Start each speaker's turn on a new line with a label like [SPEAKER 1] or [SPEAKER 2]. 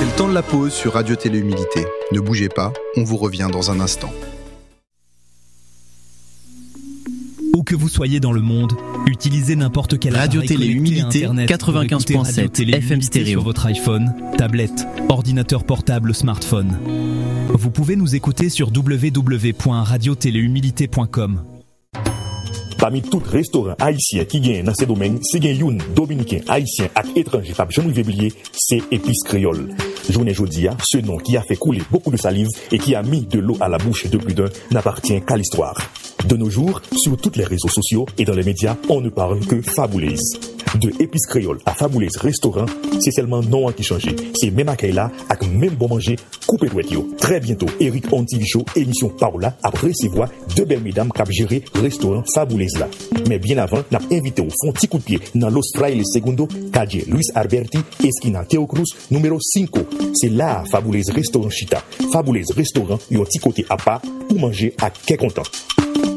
[SPEAKER 1] C'est le temps de la pause sur Radio Télé Humilité. Ne bougez pas, on vous revient dans un instant.
[SPEAKER 2] Où que vous soyez dans le monde, utilisez n'importe quel
[SPEAKER 3] Radio Télé Humilité 95.7 FM stéréo
[SPEAKER 2] sur votre iPhone, tablette, ordinateur portable, smartphone. Vous pouvez nous écouter sur www.radiotéléhumilité.com.
[SPEAKER 4] Parmi tout restaurant haïtien qui gagne dans ce domaine, c'est un dominicain, haïtien et étranger, pas jamais oublier, c'est Épices Créole. Journée Jodia, ce nom qui a fait couler beaucoup de salive et qui a mis de l'eau à la bouche de plus d'un n'appartient qu'à l'histoire. De nos jours, sur tous les réseaux sociaux et dans les médias, on ne parle que Faboulaise. De Épices Créole à Faboulaise Restaurant, c'est seulement nom qui change. C'est même à Kaila, avec même bon manger, coupé de yo. Très bientôt, Eric Ontivicho, émission Paola, a recevoir deux belles mesdames qui ont géré restaurant Faboulaise là. Mais bien avant, n'a invité au fond petit coup de pied dans Los Frailes Segundo, Cadje Luis Alberti, esquina Théo Cruz, numéro 5. C'est là Faboulaise Restaurant Chita. Faboulaise Restaurant, yon petit côté à part, pour manger à quel content.